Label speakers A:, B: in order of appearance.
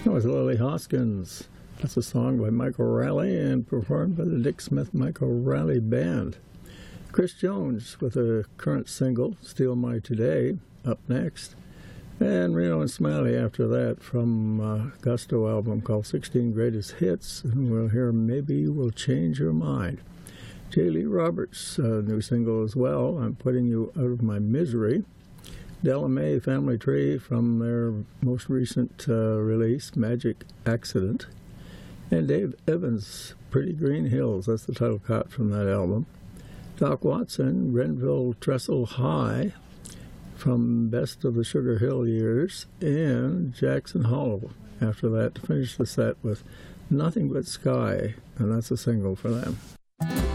A: That was Lily Hoskins. That's a song by Michael Raleigh and performed by the Dick Smith Michael Raleigh Band. Chris Jones with a current single, Steal My Today, up next. And Reno and Smiley after that from Gusto album called 16 Greatest Hits. And we'll hear Maybe You Will Change Your Mind. J. Lee Roberts' new single as well, I'm Putting You Out of My Misery. Della Mae Family Tree from their most recent release, Magic Accident. And Dave Evans, Pretty Green Hills, that's the title cut from that album. Doc Watson, Grenville Trestle High from Best of the Sugar Hill Years, and Jackson Hollow after that to finish the set with Nothing But Sky, and that's a single for them.